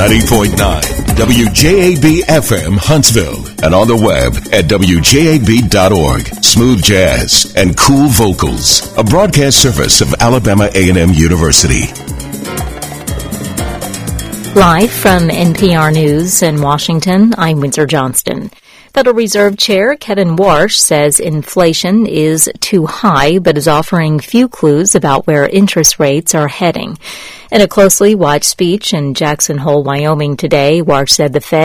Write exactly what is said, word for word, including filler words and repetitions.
ninety point nine W J A B F M Huntsville and on the web at W J A B dot org. Smooth jazz and cool vocals. A broadcast service of Alabama A and M University. Live from N P R News in Washington, I'm Windsor Johnston. Federal Reserve Chair Kevin Warsh says inflation is too high, but is offering few clues about where interest rates are heading. In a closely watched speech in Jackson Hole, Wyoming today, Warsh said the Fed